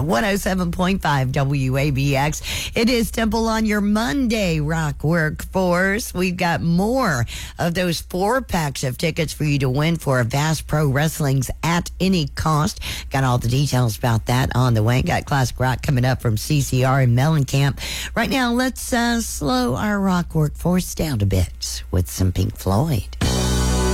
107.5 WABX. It is Temple on your Monday Rock Workforce. We've got more of those 4-packs of tickets for you to win for Vast Pro Wrestling's At Any Cost. Got all the details about that on the way. Got classic rock coming up from CCR and Mellencamp. Right now, let's slow our rock workforce down a bit with some Pink Floyd.